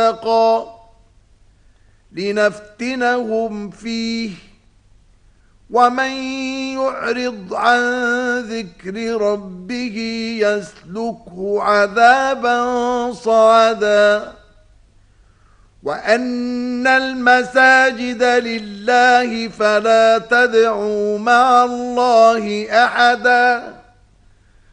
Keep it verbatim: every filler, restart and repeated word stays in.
حقا لنفتنهم فيه ومن يعرض عن ذكر ربه يسلكه عذابا صعدا وأن المساجد لله فلا تدعوا مع الله أحدا